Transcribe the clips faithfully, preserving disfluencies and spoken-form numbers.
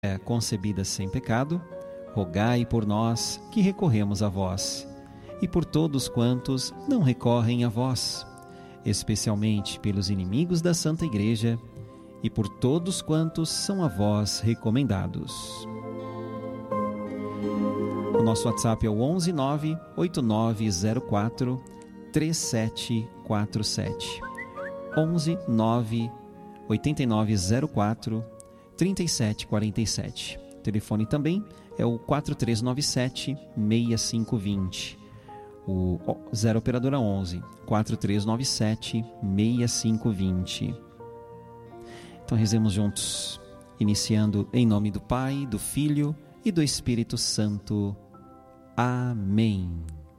é concebida sem pecado, rogai por nós que recorremos a vós, e por todos quantos não recorrem a vós, especialmente pelos inimigos da Santa Igreja, e por todos quantos são a vós recomendados. O nosso WhatsApp é o onze nove oito nove zero quatro três sete quatro sete. onze nove oito nove zero quatro três sete quatro sete. O telefone também é o quatro três nove sete seis cinco dois zero. O zero operadora onze quatro três nove sete seis cinco dois zero. Então rezemos juntos, iniciando em nome do Pai, do Filho e do Espírito Santo. Amém.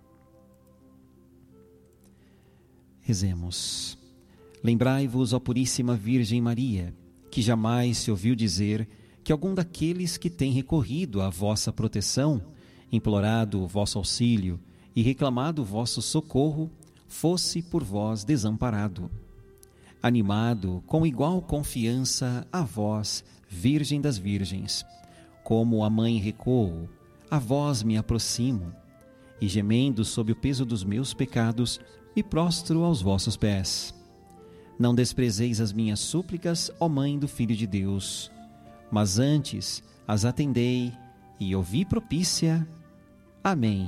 Rezemos. Lembrai-vos, ó Puríssima Virgem Maria, que jamais se ouviu dizer que algum daqueles que têm recorrido à vossa proteção, implorado o vosso auxílio e reclamado o vosso socorro, fosse por vós desamparado. Animado com igual confiança a vós, Virgem das Virgens, como a mãe recoo, a vós me aproximo, e gemendo sob o peso dos meus pecados, me prostro aos vossos pés. Não desprezeis as minhas súplicas, ó Mãe do Filho de Deus, mas antes as atendei e ouvi propícia. Amém.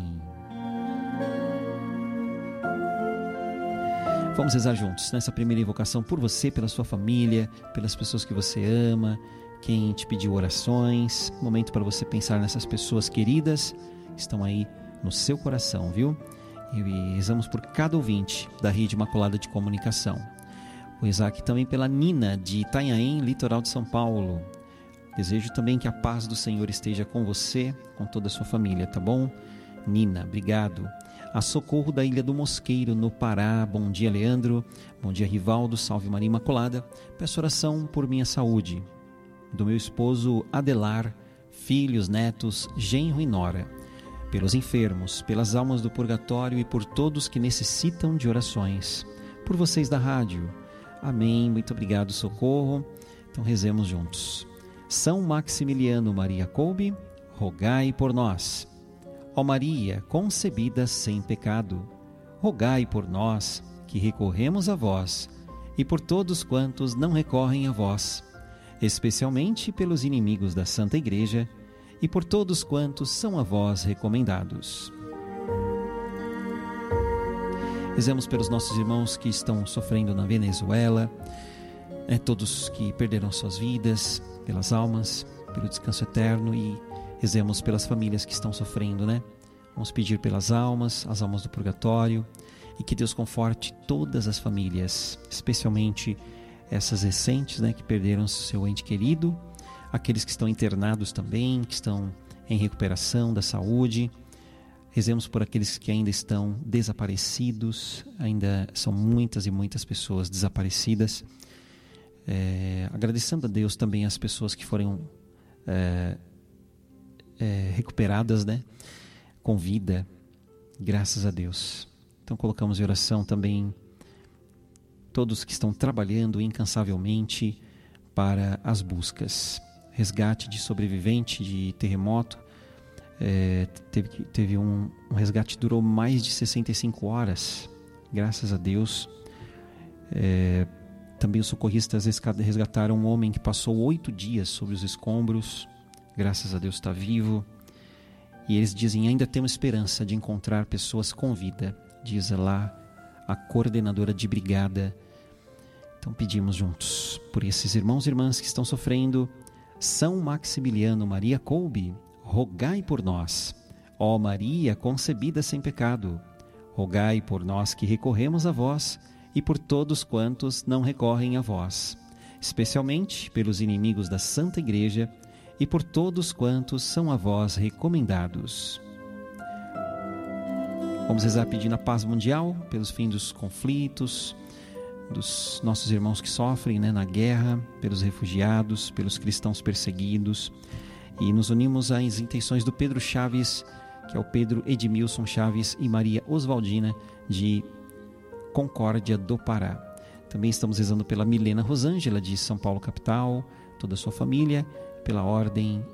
Vamos rezar juntos nessa primeira invocação por você, pela sua família, pelas pessoas que você ama, quem te pediu orações. Momento para você pensar nessas pessoas queridas que estão aí no seu coração, viu? E rezamos por cada ouvinte da Rede Imaculada de Comunicação. Vou rezar aqui também pela Nina, de Itanhaém, litoral de São Paulo. Desejo também que a paz do Senhor esteja com você, com toda a sua família, tá bom? Nina, obrigado. A Socorro da Ilha do Mosqueiro, no Pará. Bom dia, Leandro. Bom dia, Rivaldo. Salve Maria Imaculada. Peço oração por minha saúde, do meu esposo Adelar, filhos, netos, genro e nora, pelos enfermos, pelas almas do purgatório e por todos que necessitam de orações. Por vocês da rádio. Amém. Muito obrigado, Socorro. Então rezemos juntos. São Maximiliano Maria Kolbe, rogai por nós. Ó Maria, concebida sem pecado, rogai por nós que recorremos a vós e por todos quantos não recorrem a vós, especialmente pelos inimigos da Santa Igreja e por todos quantos são a vós recomendados. Rezemos pelos nossos irmãos que estão sofrendo na Venezuela, né, todos que perderam suas vidas, pelas almas, pelo descanso eterno, e rezemos pelas famílias que estão sofrendo, né? Vamos pedir pelas almas, as almas do purgatório, e que Deus conforte todas as famílias, especialmente essas recentes, né, que perderam seu ente querido, aqueles que estão internados também, que estão em recuperação da saúde. Rezemos por aqueles que ainda estão desaparecidos, ainda são muitas e muitas pessoas desaparecidas. É, agradecendo a Deus também as pessoas que foram é, é, recuperadas, né, com vida, graças a Deus. Então colocamos em oração também todos que estão trabalhando incansavelmente para as buscas. Resgate de sobrevivente de terremoto, é, teve, teve um, um resgate que durou mais de sessenta e cinco horas, graças a Deus. É, também os socorristas resgataram um homem que passou oito dias sobre os escombros, graças a Deus está vivo. E eles dizem: ainda temos esperança de encontrar pessoas com vida, diz lá a coordenadora de brigada. Então pedimos juntos por esses irmãos e irmãs que estão sofrendo. São Maximiliano Maria Kolbe, rogai por nós. Ó Maria concebida sem pecado, rogai por nós que recorremos a vós e por todos quantos não recorrem a vós, especialmente pelos inimigos da Santa Igreja e por todos quantos são a vós recomendados. Vamos rezar pedindo a paz mundial, pelos fins dos conflitos, dos nossos irmãos que sofrem, né, na guerra, pelos refugiados, pelos cristãos perseguidos. E nos unimos às intenções do Pedro Chaves, que é o Pedro Edmilson Chaves, e Maria Oswaldina, de Concórdia do Pará. Também estamos rezando pela Milena Rosângela, de São Paulo capital, toda a sua família, pela ordem